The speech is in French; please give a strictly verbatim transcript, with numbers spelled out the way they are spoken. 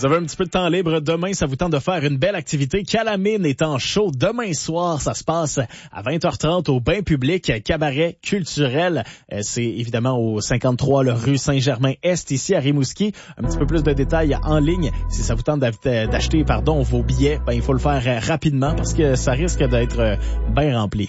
Vous avez un petit peu de temps libre demain, ça vous tente de faire une belle activité. Calamine est en show demain soir. Ça se passe à vingt heures trente au Bain Public, cabaret culturel. C'est évidemment au cinquante-trois le rue Saint-Germain-Est, ici à Rimouski. Un petit peu plus de détails en ligne. Si ça vous tente d'acheter pardon, vos billets, ben, il faut le faire rapidement parce que ça risque d'être bien rempli.